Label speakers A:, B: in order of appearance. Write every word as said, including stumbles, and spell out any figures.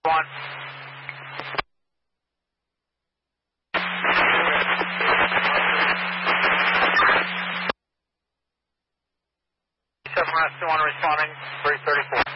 A: One. seven Rest two one responding, three thirty-four.